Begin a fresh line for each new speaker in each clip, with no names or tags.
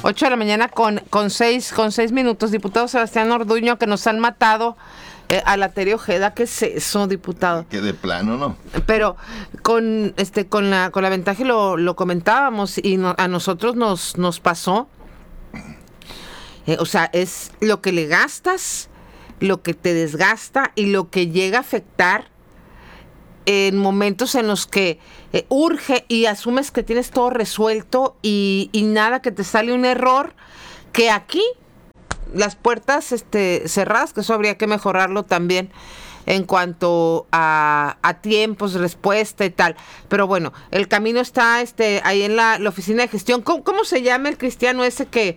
8 de la mañana con 6 minutos. Diputado Sebastián Orduño, que nos han matado a Laterio Ojeda. ¿Qué es eso, diputado?
Que de plano, ¿no?
Pero con la ventaja lo comentábamos y a nosotros nos pasó. O sea, es lo que le gastas, lo que te desgasta y lo que llega a afectar en momentos en los que urge y asumes que tienes todo resuelto y nada, que te sale un error, que aquí las puertas cerradas, que eso habría que mejorarlo también en cuanto a tiempos, respuesta y tal. Pero bueno, el camino está ahí en la oficina de gestión. ¿Cómo se llama el cristiano ese que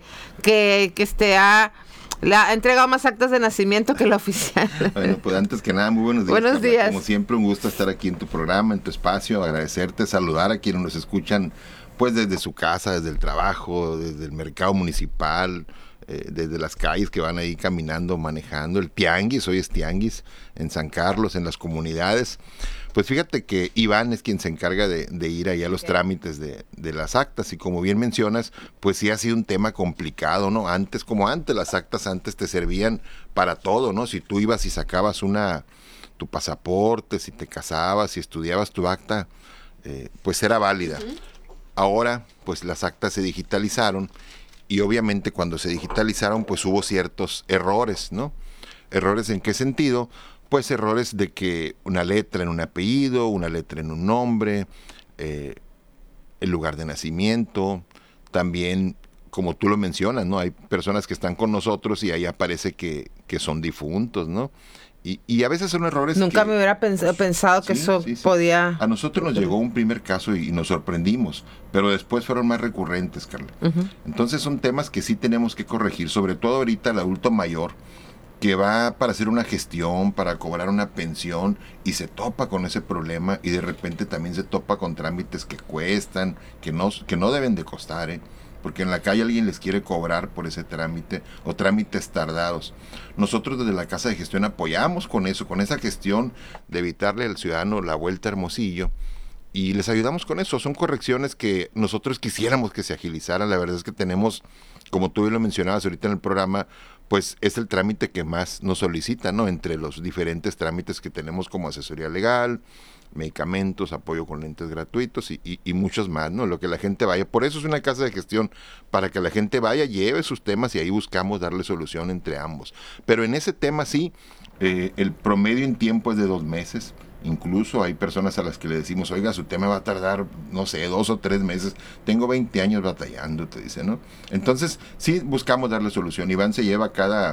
ha entregado más actas de nacimiento que la oficial?
Bueno, pues antes que nada, muy buenos días.
Buenos días.
Como siempre, un gusto estar aquí en tu programa, en tu espacio, agradecerte, saludar a quienes nos escuchan, pues desde su casa, desde el trabajo, desde el mercado municipal, desde las calles que van ahí caminando, manejando, el tianguis, hoy es tianguis, en San Carlos, en las comunidades. Pues fíjate que Iván es quien se encarga de ir ahí a los trámites de las actas, y como bien mencionas, pues sí ha sido un tema complicado, ¿no? Antes, las actas antes te servían para todo, ¿no? Si tú ibas y sacabas tu pasaporte, si te casabas, si estudiabas tu acta, pues era válida. Ahora, pues las actas se digitalizaron, y obviamente cuando se digitalizaron, pues hubo ciertos errores, ¿no? ¿Errores en qué sentido? Pues errores de que una letra en un apellido, una letra en un nombre, el lugar de nacimiento, también, como tú lo mencionas, ¿no? Hay personas que están con nosotros y ahí aparece que son difuntos, ¿no? Y a veces son errores.
Nunca me hubiera pensado que eso podía.
A nosotros nos llegó un primer caso y nos sorprendimos, pero después fueron más recurrentes, Carla. Entonces son temas que sí tenemos que corregir, sobre todo ahorita el adulto mayor, que va para hacer una gestión, para cobrar una pensión, y se topa con ese problema, y de repente también se topa con trámites que cuestan, que no deben de costar, porque en la calle alguien les quiere cobrar por ese trámite, o trámites tardados. Nosotros desde la Casa de Gestión apoyamos con eso, con esa gestión de evitarle al ciudadano la vuelta a Hermosillo, y les ayudamos con eso. Son correcciones que nosotros quisiéramos que se agilizaran. La verdad es que tenemos, como tú lo mencionabas ahorita en el programa, pues es el trámite que más nos solicitan, ¿no? Entre los diferentes trámites que tenemos, como asesoría legal, medicamentos, apoyo con lentes gratuitos y muchos más, ¿no? Lo que la gente vaya. Por eso es una casa de gestión, para que la gente vaya, lleve sus temas, y ahí buscamos darle solución entre ambos. Pero en ese tema sí, el promedio en tiempo es de 2 meses. Incluso hay personas a las que le decimos, oiga, su tema va a tardar, no sé, 2 o 3 meses. Tengo 20 años batallando, te dice, ¿no? Entonces, sí buscamos darle solución. Iván se lleva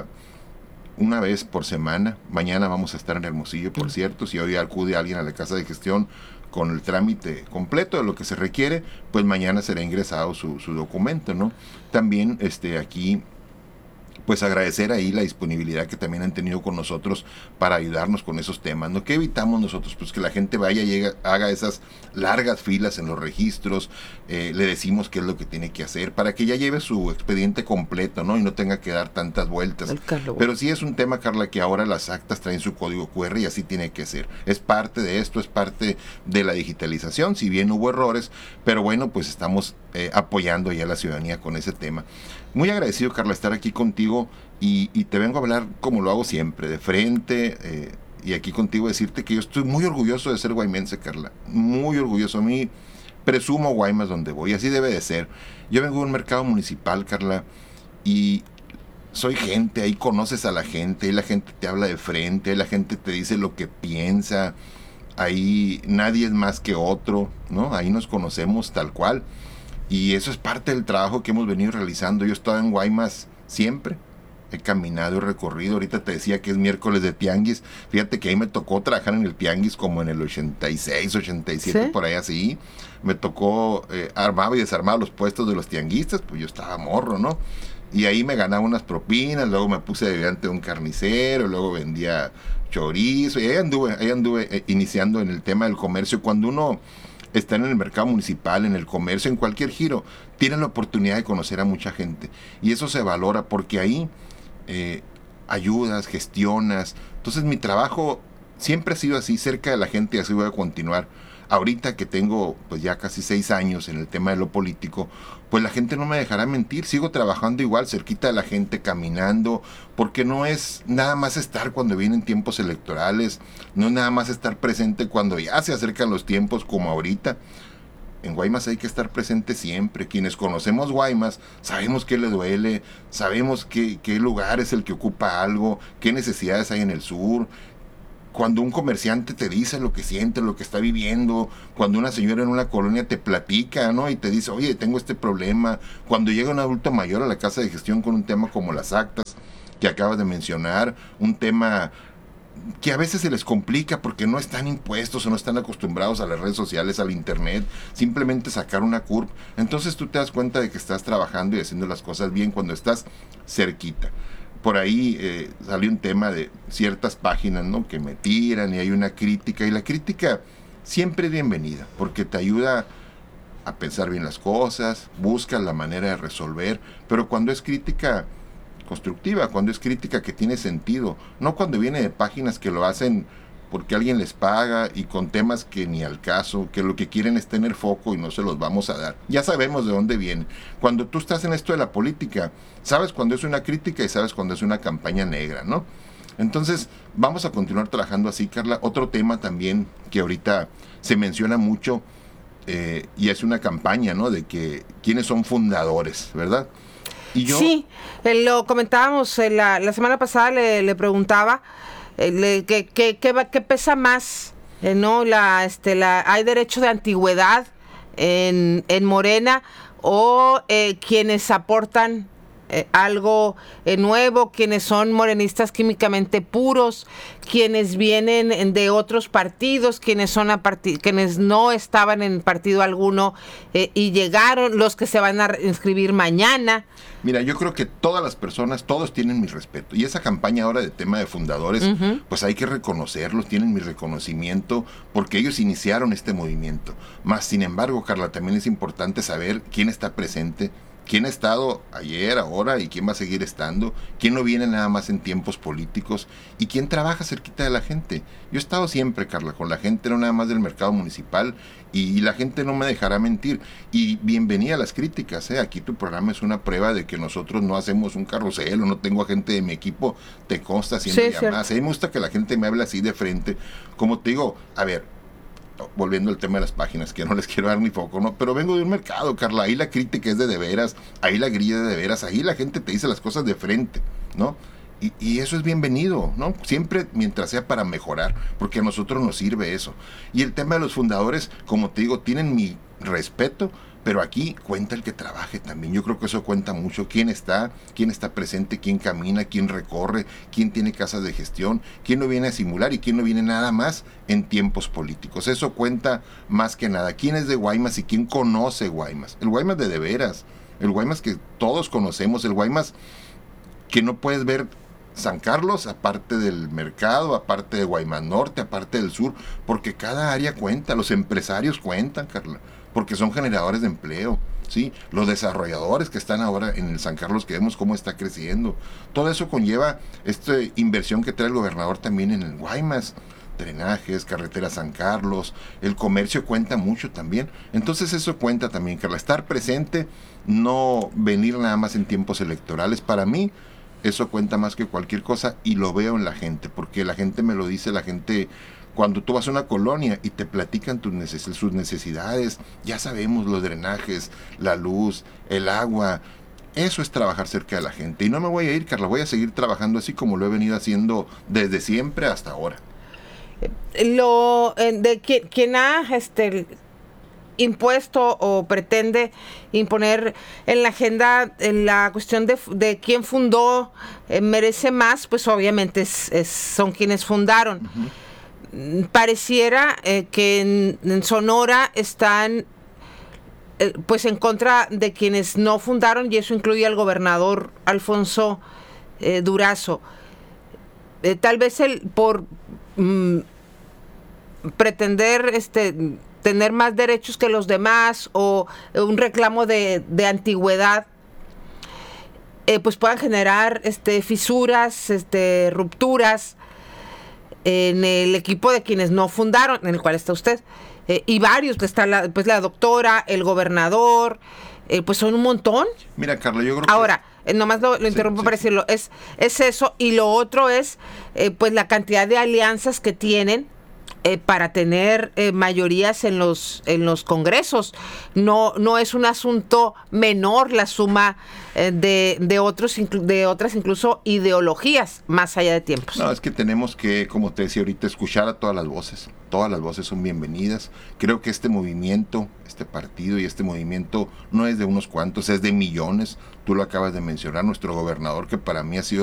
una vez por semana. Mañana vamos a estar en Hermosillo, por cierto. Si hoy acude alguien a la Casa de Gestión con el trámite completo de lo que se requiere, pues mañana será ingresado su documento, ¿no? También aquí, pues agradecer ahí la disponibilidad que también han tenido con nosotros para ayudarnos con esos temas, ¿no? ¿Qué evitamos nosotros? Pues que la gente vaya y haga esas largas filas en los registros, le decimos qué es lo que tiene que hacer para que ya lleve su expediente completo, ¿no? Y no tenga que dar tantas vueltas. Pero sí es un tema, Carla, que ahora las actas traen su código QR y así tiene que ser. Es parte de esto, es parte de la digitalización, si bien hubo errores, pero bueno, pues estamos apoyando ya a la ciudadanía con ese tema. Muy agradecido, Carla, estar aquí contigo y te vengo a hablar como lo hago siempre, de frente, y aquí contigo decirte que yo estoy muy orgulloso de ser guaymense, Carla, muy orgulloso. A mí presumo Guaymas donde voy, así debe de ser. Yo vengo de un mercado municipal, Carla, y soy gente, ahí conoces a la gente, ahí la gente te habla de frente, ahí la gente te dice lo que piensa, ahí nadie es más que otro, ¿no? Ahí nos conocemos tal cual. Y eso es parte del trabajo que hemos venido realizando. Yo he estado en Guaymas siempre, he caminado y recorrido. Ahorita te decía que es miércoles de tianguis. Fíjate que ahí me tocó trabajar en el tianguis como en el 86, 87, ¿sí? Por ahí así. Me tocó armaba y desarmaba los puestos de los tianguistas, pues yo estaba morro, ¿no? Y ahí me ganaba unas propinas, luego me puse delante de un carnicero, luego vendía chorizo, y ahí anduve iniciando en el tema del comercio. Cuando uno está en el mercado municipal, en el comercio, en cualquier giro, tienen la oportunidad de conocer a mucha gente. Y eso se valora porque ahí ayudas, gestionas. Entonces mi trabajo siempre ha sido así, cerca de la gente, y así voy a continuar. Ahorita que tengo pues ya casi 6 años en el tema de lo político, pues la gente no me dejará mentir, sigo trabajando igual cerquita de la gente, caminando, porque no es nada más estar cuando vienen tiempos electorales, no es nada más estar presente cuando ya se acercan los tiempos como ahorita. En Guaymas hay que estar presente siempre. Quienes conocemos Guaymas sabemos qué le duele, sabemos qué lugar es el que ocupa algo, qué necesidades hay en el sur. Cuando un comerciante te dice lo que siente, lo que está viviendo, cuando una señora en una colonia te platica, ¿no? Y te dice, oye, tengo este problema. Cuando llega un adulto mayor a la casa de gestión con un tema como las actas que acabas de mencionar, un tema que a veces se les complica porque no están impuestos o no están acostumbrados a las redes sociales, al internet, simplemente sacar una CURP. Entonces tú te das cuenta de que estás trabajando y haciendo las cosas bien cuando estás cerquita. Por ahí salió un tema de ciertas páginas, ¿no?, que me tiran y hay una crítica, y la crítica siempre es bienvenida porque te ayuda a pensar bien las cosas, buscas la manera de resolver, pero cuando es crítica constructiva, cuando es crítica que tiene sentido, no cuando viene de páginas que lo hacen porque alguien les paga y con temas que ni al caso, que lo que quieren es tener foco y no se los vamos a dar. Ya sabemos de dónde viene. Cuando tú estás en esto de la política, sabes cuando es una crítica y sabes cuando es una campaña negra, ¿no? Entonces, vamos a continuar trabajando así, Carla. Otro tema también que ahorita se menciona mucho y es una campaña, ¿no?, de que quiénes son fundadores, ¿verdad? Y yo,
sí, lo comentábamos la semana pasada, le preguntaba ¿qué pesa más? ¿No? ¿Hay derecho de antigüedad en Morena o quienes aportan algo nuevo, quienes son morenistas químicamente puros, quienes vienen de otros partidos, quienes no estaban en partido alguno y llegaron, los que se van a inscribir mañana?
Mira, yo creo que todas las personas, todos tienen mi respeto. Y esa campaña ahora de tema de fundadores, pues hay que reconocerlos, tienen mi reconocimiento, porque ellos iniciaron este movimiento. Más, sin embargo, Carla, también es importante saber quién está presente, quién ha estado ayer, ahora y quién va a seguir estando, quién no viene nada más en tiempos políticos y quién trabaja cerquita de la gente. Yo he estado siempre, Carla, con la gente, no nada más del mercado municipal, y la gente no me dejará mentir. Y bienvenida a las críticas, ¿eh? Aquí tu programa es una prueba de que nosotros no hacemos un carrusel o no tengo a gente de mi equipo, te consta haciendo llamadas. A mí me gusta que la gente me hable así de frente. Como te digo, a ver, volviendo al tema de las páginas, que no les quiero dar ni foco, ¿no? Pero vengo de un mercado, Carla, ahí la crítica es de veras, ahí la grilla es de veras, ahí la gente te dice las cosas de frente, ¿no? Y eso es bienvenido, ¿no? Siempre mientras sea para mejorar, porque a nosotros nos sirve eso. Y el tema de los fundadores, como te digo, tienen mi respeto, pero aquí cuenta el que trabaje también. Yo creo que eso cuenta mucho. Quién está presente, quién camina, quién recorre, quién tiene casas de gestión, quién no viene a simular y quién no viene nada más en tiempos políticos. Eso cuenta más que nada. Quién es de Guaymas y quién conoce Guaymas. El Guaymas de veras, el Guaymas que todos conocemos, el Guaymas que no puedes ver San Carlos, aparte del mercado, aparte de Guaymas Norte, aparte del sur, porque cada área cuenta, los empresarios cuentan, Carla, porque son generadores de empleo, ¿sí? Los desarrolladores que están ahora en el San Carlos, que vemos cómo está creciendo. Todo eso conlleva esta inversión que trae el gobernador también en el Guaymas, drenajes, carretera San Carlos, el comercio cuenta mucho también. Entonces eso cuenta también, Carla, estar presente, no venir nada más en tiempos electorales. Para mí eso cuenta más que cualquier cosa y lo veo en la gente, porque la gente me lo dice, la gente, cuando tú vas a una colonia y te platican sus necesidades, ya sabemos los drenajes, la luz, el agua, eso es trabajar cerca de la gente. Y no me voy a ir, Carla, voy a seguir trabajando así como lo he venido haciendo desde siempre hasta ahora.
Quien ha impuesto o pretende imponer en la agenda en la cuestión de quién fundó merece más, pues obviamente son quienes fundaron. Pareciera que en Sonora están pues en contra de quienes no fundaron, y eso incluye al gobernador Alfonso Durazo. Tal vez por pretender tener más derechos que los demás o un reclamo de antigüedad, pues puedan generar fisuras, rupturas en el equipo de quienes no fundaron, en el cual está usted. y varios, está la doctora, el gobernador, pues son un montón.
Mira, Carla, yo creo
Ahora, nomás lo interrumpo para decirlo, es eso, y lo otro es pues la cantidad de alianzas que tienen para tener mayorías en los congresos. No es un asunto menor la suma de otras incluso ideologías más allá de tiempos.
No, es que tenemos que, como te decía ahorita, escuchar a todas las voces. Todas las voces son bienvenidas. Creo que este movimiento, este partido y este movimiento no es de unos cuantos, es de millones. Tú lo acabas de mencionar, nuestro gobernador, que para mí ha sido